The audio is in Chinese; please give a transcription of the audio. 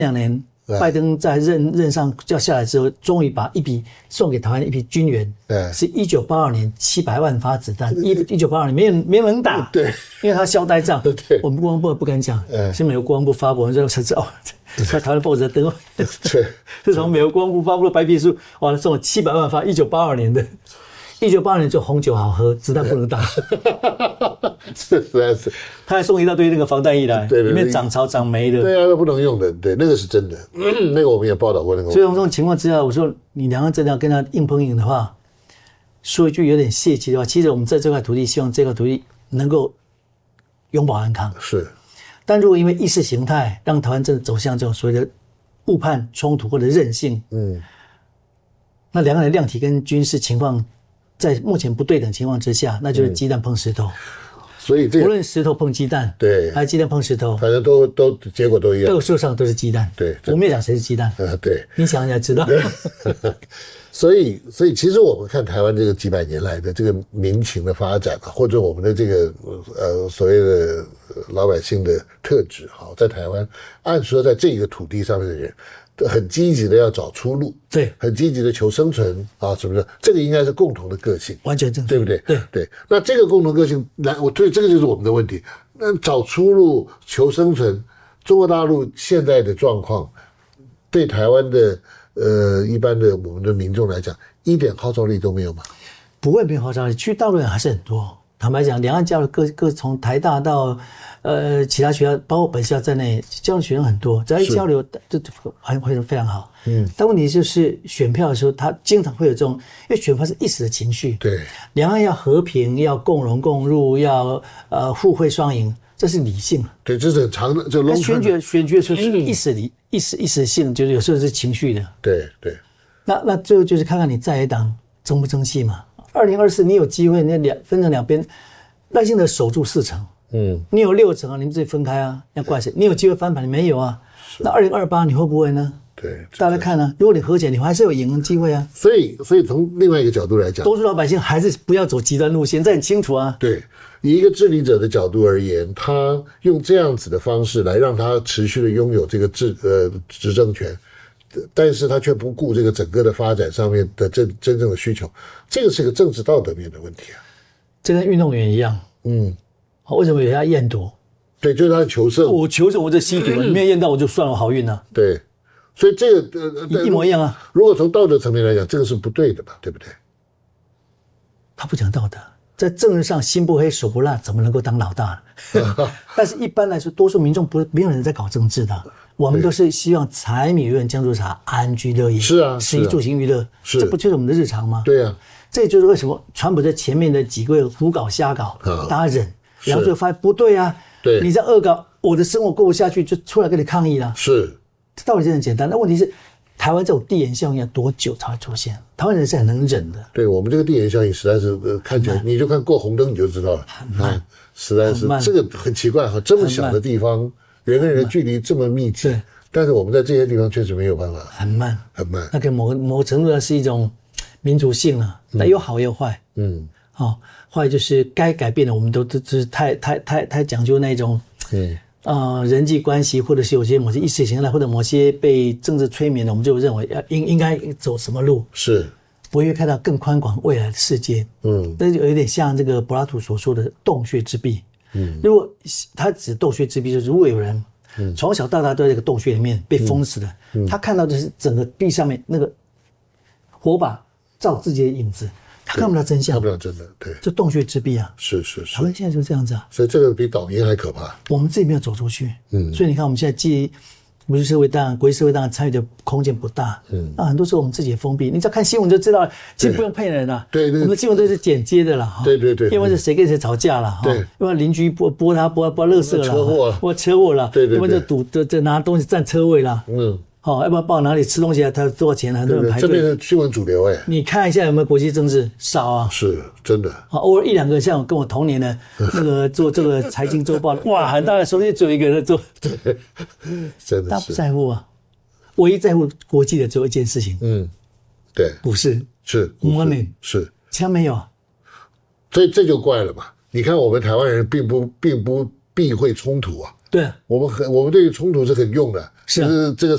2年，拜登在任上要下来之后，终于把一笔送给台湾一批军援，是1982年700万发子弹，1982年没人能打， 对， 因为他消呆仗， 对， 我们国防部不敢讲，是美国国防部发布，我们才知道在台湾报纸登， 对， 是从美国国防部发布的白皮书，哇，送了700万发，1982年的。1982年就红酒好喝，子弹不能打， 实在是。 他还送一大堆那个防弹衣来， 对， 里面长草长霉的。 对啊，那不能用的，对，那个是真的。那个我们也报道过那个。 所以从这种情况之下，我说你两岸真的要跟他硬碰硬的话，说一句有点泄气的话，其实我们在这块土地，希望这块土地能够永保安康。 是。 但如果因为意识形态让台湾真的走向这种所谓的误判冲突或者任性，那两岸的量体跟军事情况在目前不对等情况之下，那就是鸡蛋碰石头。 所以无论石头碰鸡蛋， 对， 还是鸡蛋碰石头， 反正都结果都一样， 都树上都是鸡蛋。 对， 我没有讲谁是鸡蛋。 对， 你想一下知道。 所以其实我们看台湾这个几百年来的这个民情的发展或者我们的这个所谓的老百姓的特质，好，在台湾按说在这个土地上面的人很积极的要找出路， 对，很积极的求生存啊，什么的，这个应该是共同的个性， 完全正确， 对不对？ 对。 那这个共同个性，对，这个就是我们的问题。那找出路、求生存，中国大陆现在的状况，对台湾的一般的我们的民众来讲，一点号召力都没有吗？ 不会没有号召力，去大陆人还是很多。坦白讲，两岸交流各从台大到其他学校，包括本校在内，交流学生很多，只要一交流就会非常好。但问题就是选票的时候，他经常会有这种，因为选票是一时的情绪。 对， 两岸要和平，要共荣共入，要互惠双赢，这是理性。 对，这是很长的，这选举的时候是一时性，就是有时候是情绪的。 对。 那最后就是看看你在野党争不争气嘛。2024你有机会，你分成两边，耐心的守住4成。你有6成啊，你们自己分开啊，要怪谁？你有机会翻盘，你没有啊？那2028你会不会呢？ 对， 大家看啊，如果你和解，你还是有赢的机会啊。 所以从另外一个角度来讲， 多数老百姓还是不要走极端路线，这很清楚啊。 对，以一个治理者的角度而言，他用这样子的方式来让他持续的拥有这个执政权，但是他却不顾这个整个的发展上面的真正的需求，这个是个政治道德面的问题啊。 这跟运动员一样，为什么有人要验毒？ 对，就是他的求胜。 我求胜，我在吸毒，你没有验到我就算了，我好运啊。 对，所以这个一模一样啊。 如果从道德层面来讲，这个是不对的嘛，对不对？ 他不讲道德，在政治上心不黑手不辣，怎么能够当老大呢？但是一般来说，多数民众没有人在搞政治的，我们都是希望柴米油盐酱醋茶，安居乐业。 是啊， 食衣住行娱乐，这不就是我们的日常吗？ 对啊， 这就是为什么川普在前面的几个月胡搞瞎搞，大家忍，然后最后发现不对啊， 对， 你在恶搞，我的生活过不下去，就出来跟你抗议了。 是， 这道理真的很简单。那问题是，台湾这种递延效应要多久才会出现？台湾人是很能忍的。 对，我们这个递延效应实在是看起来，你就看过红灯你就知道了， 很慢， 实在是这个很奇怪哈，这么小的地方，人跟人的距离这么密集，但是我们在这些地方确实没有办法， 很慢， 很慢。 那个某个程度上是一种民主性啊，那有好也有坏。坏就是该改变的，我们都是太讲究那种，人际关系，或者是某些意识形态，或者某些被政治催眠的，我们就认为应该走什么路， 是不会看到更宽广未来的世界。那就有点像这个柏拉图所说的洞穴之壁。如果他指洞穴之壁，就是如果有人从小到大都在这个洞穴里面被封死的，他看到的是整个壁上面那个火把照自己的影子。他看不到真相， 看不到真的，对， 这洞穴之壁啊， 是。 台湾现在就这样子啊， 所以这个比导民还可怕。 我们自己没有走出去，所以你看我们现在既国际社会当然参与的空间不大，那很多时候我们自己也封闭。你只要看新闻就知道了，其实不用骗人了， 对， 我们的新闻都是剪接的了， 对， 因为是谁跟谁吵架了， 对， 因为邻居播垃圾了，播车祸了， 对， 因为这拿东西占车位了，要不然报哪里吃东西他多少钱，很多人排队。 这边是新闻主流哎。 你看一下有没有国际政治少啊？ 是真的。 偶尔1-2个像跟我同年的那个做这个财经周报的，哇，很大的收益只有一个人在做。 对，真的是。 他不在乎啊，唯一在乎国际的只有一件事情。 对， 股市是 money 是， 其他没有。 所以这就怪了嘛。你看我们台湾人并不避讳冲突啊。 对， 我们对于冲突是很用的， 是这个